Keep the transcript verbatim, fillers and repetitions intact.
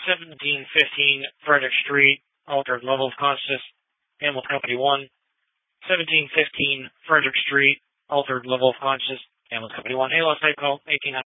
seventeen fifteen Frederick Street, altered level of consciousness, Hamilton Company one. seventeen fifteen Frederick Street, altered level of consciousness, Hamilton Company one. Hey, last night call, eighteen